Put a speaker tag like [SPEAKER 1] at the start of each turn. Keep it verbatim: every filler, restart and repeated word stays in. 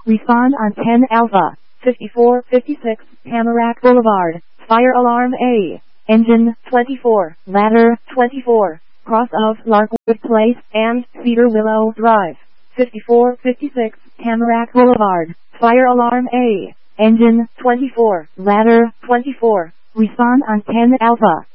[SPEAKER 1] Respond on ten Alpha. fifty-four fifty-six Tamarack Boulevard. Fire alarm A. Engine twenty-four. Ladder twenty-four. Cross of Larkwood Place and Cedar Willow Drive. fifty-four fifty-six Tamarack Boulevard. Fire alarm A. Engine twenty-four. Ladder twenty-four. Respond on ten Alpha.